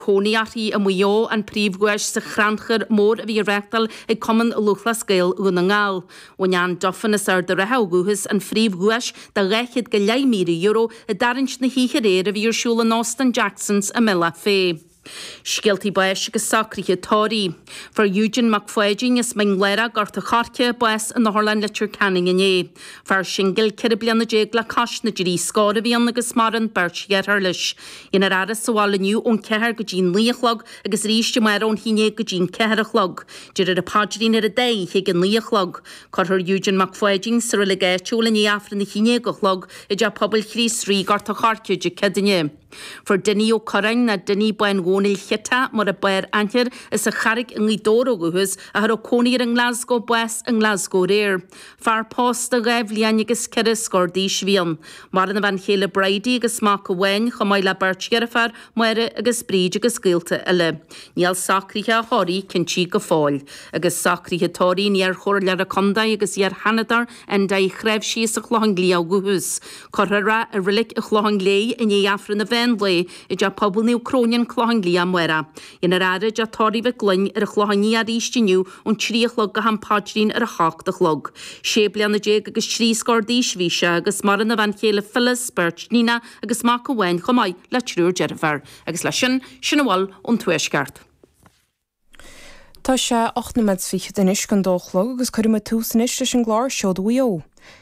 Cóniartí a muo an príomhgweis sa chranchar mór a bhí rectal ag cuman luchlas gael ún an ngáil. Wanian dofan is ar de rahauguhus an príomhgweis da rechid go €1,000,000 a darint na híchar a bhí siúla Austin Jacksons a milla fé. Scialtí bues agus sacrithe tóí. For Eugene McFuading is minglera garta charce bues an na Harlan Litcher Canning iné. For singil ceir blianna dé le cas na dirí scóda bhí agus mar an birch getharlis. Inar aras sáil aniu ón ceir go dín líochlog agus ríiste mar ón híine go dín ceirachlog. Dirir a padrín ar a dé hiag an líochlog. Carthar Eugene McFuading sa le gaitúla ní afran na híine gochlog i d pobl chrís rí garta charce de cedine. For Denny O'Curran na Denny Buin Gonil Chita mar a Bair Ancher is a charig in Lidoro guhus a har O'Conir in Glasgow West in Glasgow Rear. Far post a gav lianigus keris scordi shvian. Mar an van hele Brady agus mak a wen chamaila birch gerafar moire agus bridge agus gilte ele. Nial sacricha hori kinchi go fall. Agus sacricha tori niar chorlar a conda agus yar hanadar and dai chrev shies a chlonglia guhus. Corra a relic a chlonglei in ye afrin a Vendley i d pobl na Ucronian chlóhanglí am wera. In ar ara d tóri bh glyn ar a chlóhanní ar ístiniu ón tríochlog a han padrín ar a chach de chlog. Séblian na dég agus trí scordí svíse agus mar na van chéle Phyllis, Birch, Nina agus Mark a Wen chomai le trúr Jennifer agus le sin sinahil ón tuaisgart. Tá sé 8 fiche den is gan dóchlog agus chuir tús is an glár seod uo.